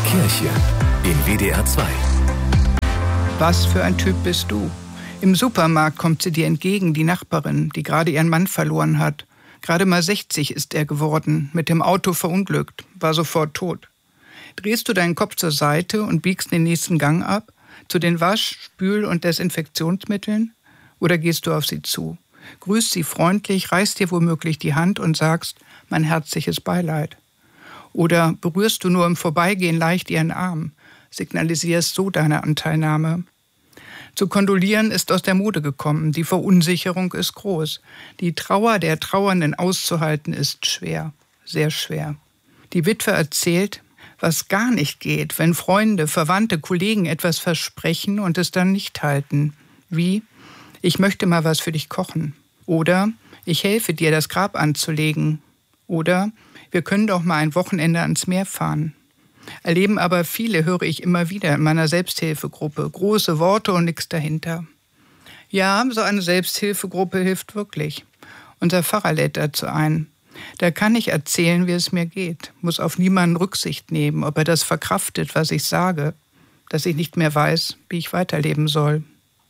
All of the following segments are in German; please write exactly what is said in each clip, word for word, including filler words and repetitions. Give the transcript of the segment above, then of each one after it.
Kirche in W D R zwei. Was für ein Typ bist du? Im Supermarkt kommt sie dir entgegen, die Nachbarin, die gerade ihren Mann verloren hat. Gerade mal sechzig ist er geworden, mit dem Auto verunglückt, war sofort tot. Drehst du deinen Kopf zur Seite und biegst den nächsten Gang ab, zu den Wasch-, Spül- und Desinfektionsmitteln? Oder gehst du auf sie zu, grüßt sie freundlich, reißt dir womöglich die Hand und sagst, mein herzliches Beileid? Oder berührst du nur im Vorbeigehen leicht ihren Arm, signalisierst so deine Anteilnahme? Zu kondolieren ist aus der Mode gekommen, die Verunsicherung ist groß. Die Trauer der Trauernden auszuhalten ist schwer, sehr schwer. Die Witwe erzählt, was gar nicht geht, wenn Freunde, Verwandte, Kollegen etwas versprechen und es dann nicht halten. Wie, ich möchte mal was für dich kochen. Oder, ich helfe dir, das Grab anzulegen. Oder, wir können doch mal ein Wochenende ans Meer fahren. Erleben aber viele, höre ich immer wieder in meiner Selbsthilfegruppe. Große Worte und nichts dahinter. Ja, so eine Selbsthilfegruppe hilft wirklich. Unser Pfarrer lädt dazu ein. Da kann ich erzählen, wie es mir geht, muss auf niemanden Rücksicht nehmen, ob er das verkraftet, was ich sage, dass ich nicht mehr weiß, wie ich weiterleben soll.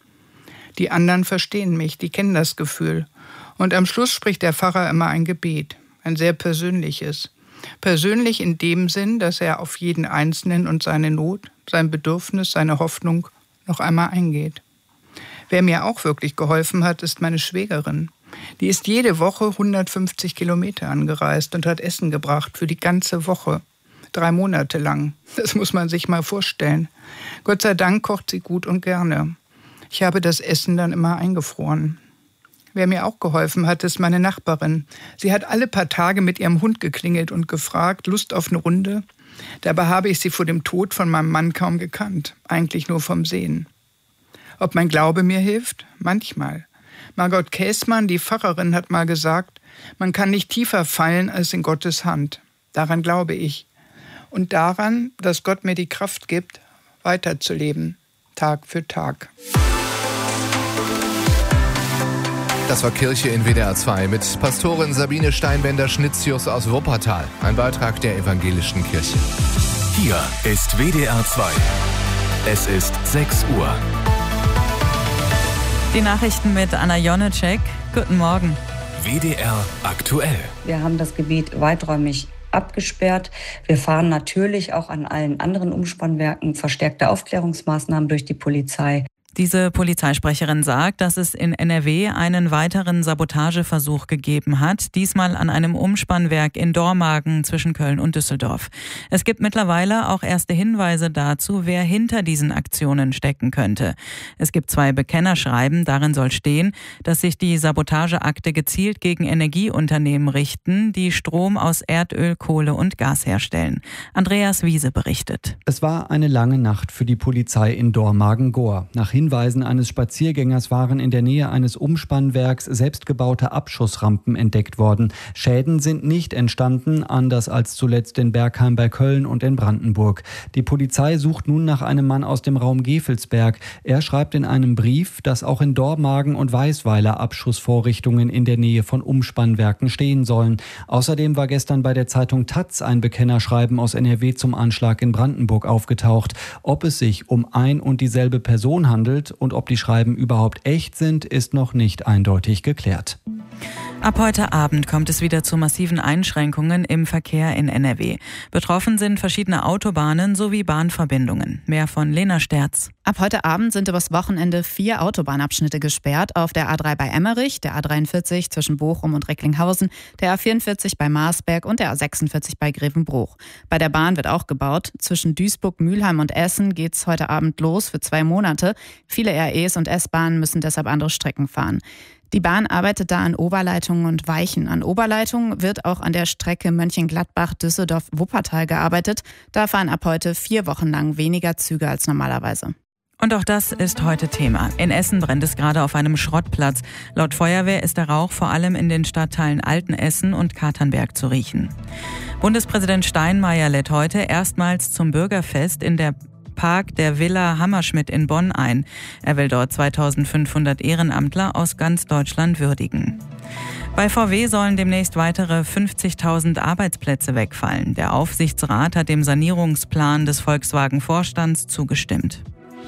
Die anderen verstehen mich, die kennen das Gefühl. Und am Schluss spricht der Pfarrer immer ein Gebet, ein sehr persönliches. Persönlich in dem Sinn, dass er auf jeden Einzelnen und seine Not, sein Bedürfnis, seine Hoffnung noch einmal eingeht. Wer mir auch wirklich geholfen hat, ist meine Schwägerin. Die ist jede Woche hundertfünfzig Kilometer angereist und hat Essen gebracht für die ganze Woche. Drei Monate lang. Das muss man sich mal vorstellen. Gott sei Dank kocht sie gut und gerne. Ich habe das Essen dann immer eingefroren. Wer mir auch geholfen hat, ist meine Nachbarin. Sie hat alle paar Tage mit ihrem Hund geklingelt und gefragt, Lust auf eine Runde? Dabei habe ich sie vor dem Tod von meinem Mann kaum gekannt, eigentlich nur vom Sehen. Ob mein Glaube mir hilft? Manchmal. Margot Käßmann, die Pfarrerin, hat mal gesagt, man kann nicht tiefer fallen als in Gottes Hand. Daran glaube ich. Und daran, dass Gott mir die Kraft gibt, weiterzuleben, Tag für Tag. Das war Kirche in W D R zwei mit Pastorin Sabine Steinbender-Schnitzius aus Wuppertal. Ein Beitrag der Evangelischen Kirche. Hier ist W D R zwei. Es ist sechs Uhr. Die Nachrichten mit Anna Jonecek. Guten Morgen. W D R aktuell. Wir haben das Gebiet weiträumig abgesperrt. Wir fahren natürlich auch an allen anderen Umspannwerken verstärkte Aufklärungsmaßnahmen durch die Polizei. Diese Polizeisprecherin sagt, dass es in N R W einen weiteren Sabotageversuch gegeben hat, diesmal an einem Umspannwerk in Dormagen zwischen Köln und Düsseldorf. Es gibt mittlerweile auch erste Hinweise dazu, wer hinter diesen Aktionen stecken könnte. Es gibt zwei Bekennerschreiben, darin soll stehen, dass sich die Sabotageakte gezielt gegen Energieunternehmen richten, die Strom aus Erdöl, Kohle und Gas herstellen. Andreas Wiese berichtet. Es war eine lange Nacht für die Polizei in Dormagen-Gohr. Nach Hinweisen eines Spaziergängers waren in der Nähe eines Umspannwerks selbstgebaute Abschussrampen entdeckt worden. Schäden sind nicht entstanden, anders als zuletzt in Bergheim bei Köln und in Brandenburg. Die Polizei sucht nun nach einem Mann aus dem Raum Gevelsberg. Er schreibt in einem Brief, dass auch in Dormagen und Weißweiler Abschussvorrichtungen in der Nähe von Umspannwerken stehen sollen. Außerdem war gestern bei der Zeitung Taz ein Bekennerschreiben aus N R W zum Anschlag in Brandenburg aufgetaucht. Ob es sich um ein und dieselbe Person handelt und ob die Schreiben überhaupt echt sind, ist noch nicht eindeutig geklärt. Ab heute Abend kommt es wieder zu massiven Einschränkungen im Verkehr in N R W. Betroffen sind verschiedene Autobahnen sowie Bahnverbindungen. Mehr von Lena Sterz. Ab heute Abend sind übers Wochenende vier Autobahnabschnitte gesperrt. Auf der A drei bei Emmerich, der A dreiundvierzig zwischen Bochum und Recklinghausen, der A vierundvierzig bei Marsberg und der A sechsundvierzig bei Grevenbruch. Bei der Bahn wird auch gebaut. Zwischen Duisburg, Mülheim und Essen geht's heute Abend los für zwei Monate. Viele R Es und S-Bahnen müssen deshalb andere Strecken fahren. Die Bahn arbeitet da an Oberleitungen und Weichen. An Oberleitungen wird auch an der Strecke Mönchengladbach-Düsseldorf-Wuppertal gearbeitet. Da fahren ab heute vier Wochen lang weniger Züge als normalerweise. Und auch das ist heute Thema. In Essen brennt es gerade auf einem Schrottplatz. Laut Feuerwehr ist der Rauch vor allem in den Stadtteilen Altenessen und Katernberg zu riechen. Bundespräsident Steinmeier lädt heute erstmals zum Bürgerfest in der Park der Villa Hammerschmidt in Bonn ein. Er will dort zweitausendfünfhundert Ehrenamtler aus ganz Deutschland würdigen. Bei V W sollen demnächst weitere fünfzigtausend Arbeitsplätze wegfallen. Der Aufsichtsrat hat dem Sanierungsplan des Volkswagen-Vorstands zugestimmt.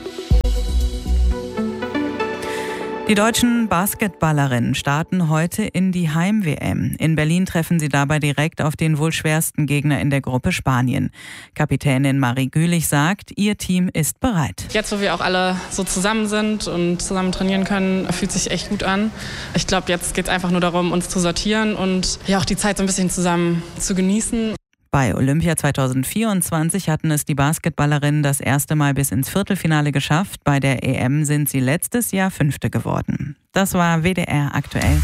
Die deutschen Basketballerinnen starten heute in die Heim-W M. In Berlin treffen sie dabei direkt auf den wohl schwersten Gegner in der Gruppe, Spanien. Kapitänin Marie Gülich sagt, ihr Team ist bereit. Jetzt, wo wir auch alle so zusammen sind und zusammen trainieren können, fühlt sich echt gut an. Ich glaube, jetzt geht es einfach nur darum, uns zu sortieren und ja auch die Zeit so ein bisschen zusammen zu genießen. Bei Olympia zweitausendvierundzwanzig hatten es die Basketballerinnen das erste Mal bis ins Viertelfinale geschafft. Bei der E M sind sie letztes Jahr Fünfte geworden. Das war W D R aktuell.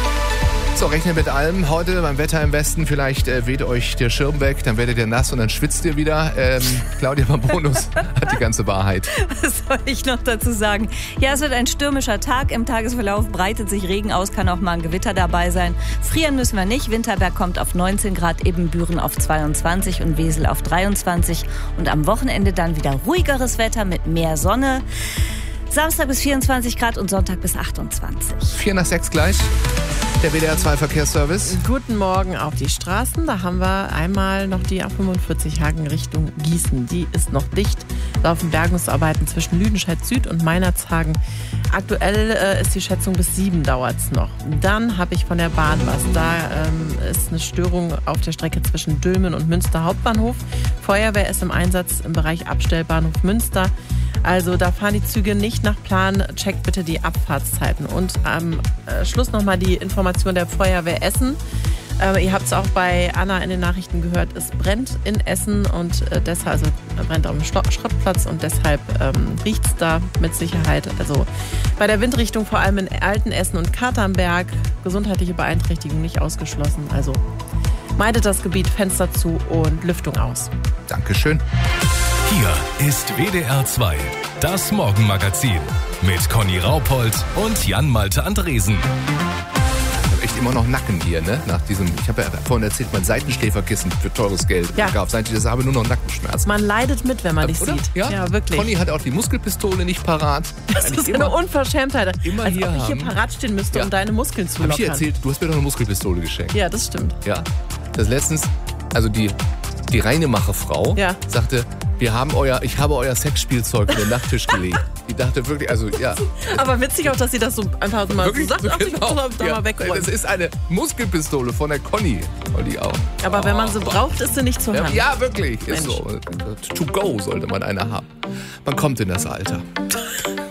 So, rechnet mit allem. Heute beim Wetter im Westen, vielleicht äh, weht euch der Schirm weg, dann werdet ihr nass und dann schwitzt ihr wieder. Ähm, Claudia Bonus hat die ganze Wahrheit. Was soll ich noch dazu sagen? Ja, es wird ein stürmischer Tag. Im Tagesverlauf breitet sich Regen aus, kann auch mal ein Gewitter dabei sein. Frieren müssen wir nicht. Winterberg kommt auf neunzehn Grad, Ibbenbüren auf zweiundzwanzig und Wesel auf dreiundzwanzig. Und am Wochenende dann wieder ruhigeres Wetter mit mehr Sonne. Samstag bis vierundzwanzig Grad und Sonntag bis achtundzwanzig. Vier nach sechs gleich. Der W D R zwei Verkehrsservice. Guten Morgen auf die Straßen. Da haben wir einmal noch die A fünfundvierzig Hagen Richtung Gießen. Die ist noch dicht. Laufen Bergungsarbeiten zwischen Lüdenscheid Süd und Meinerzhagen. Aktuell äh, ist die Schätzung bis sieben dauert es noch. Dann habe ich von der Bahn was. Da ähm, ist eine Störung auf der Strecke zwischen Dülmen und Münster Hauptbahnhof. Feuerwehr ist im Einsatz im Bereich Abstellbahnhof Münster. Also da fahren die Züge nicht nach Plan. Checkt bitte die Abfahrtszeiten. Und am äh, Schluss nochmal die Information der Feuerwehr Essen. Äh, ihr habt es auch bei Anna in den Nachrichten gehört. Es brennt in Essen und äh, deshalb also, brennt auf dem Schrottplatz und deshalb ähm, riecht es da mit Sicherheit. Also bei der Windrichtung vor allem in Altenessen und Katernberg. Gesundheitliche Beeinträchtigung nicht ausgeschlossen. Also meidet das Gebiet, Fenster zu und Lüftung aus. Dankeschön. Hier ist W D R zwei, das Morgenmagazin mit Conny Raupold und Jan-Malte Andresen. Ich habe echt immer noch Nacken hier, ne? Nach diesem, ich habe ja vorhin erzählt, mein Seitenschläferkissen für teures Geld ja. gekauft. Seit ich das habe, nur noch Nackenschmerzen. Man leidet mit, wenn man dich Oder? sieht. Ja? ja, wirklich. Conny hat auch die Muskelpistole nicht parat. Das ist immer, eine Unverschämtheit. Immer Als hier ob ich hier haben. parat stehen müsste, Ja. um deine Muskeln zu Hab lockern. ich dir erzählt, du hast mir doch eine Muskelpistole geschenkt. Ja, das stimmt. Ja. Das letztens, also die, die Reinemache-Frau Ja. sagte, wir haben euer, ich habe euer Sexspielzeug in den Nachttisch gelegt. Die dachte wirklich, also ja. Aber witzig auch, dass sie das so einfach so mal Wirklich? so sagt, ach, ich Genau. muss da Ja. mal wegräumen. Das ist eine Muskelpistole von der Conny. Conny auch. Aber wenn man sie braucht, ist sie nicht zur Ja, Hand. ja, wirklich. Ist Mensch. so. To go sollte man eine haben. Man kommt in das Alter.